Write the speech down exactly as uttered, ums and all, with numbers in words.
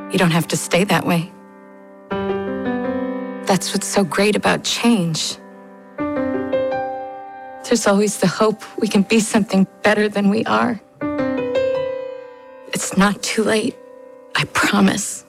You don't have to stay that way. That's what's so great about change. There's always the hope we can be something better than we are. It's not too late, I promise.